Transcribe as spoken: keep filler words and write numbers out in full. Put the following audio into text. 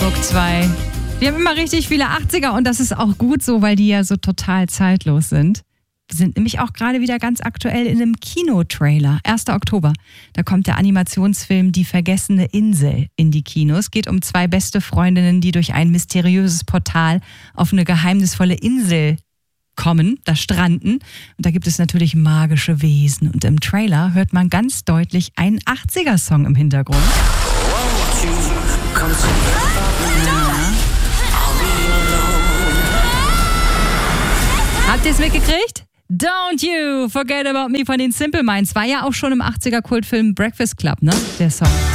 Hamburg zwei. Wir haben immer richtig viele achtziger und das ist auch gut so, weil die ja so total zeitlos sind. Wir sind nämlich auch gerade wieder ganz aktuell in einem Kinotrailer. erster Oktober. Da kommt der Animationsfilm Die vergessene Insel in die Kinos. Geht um zwei beste Freundinnen, die durch ein mysteriöses Portal auf eine geheimnisvolle Insel kommen, da stranden. Und da gibt es natürlich magische Wesen. Und im Trailer hört man ganz deutlich einen achtziger-Song im Hintergrund. Habt ihr es mitgekriegt? Don't You Forget About Me von den Simple Minds. War ja auch schon im achtziger-Kultfilm Breakfast Club, ne? Der Song.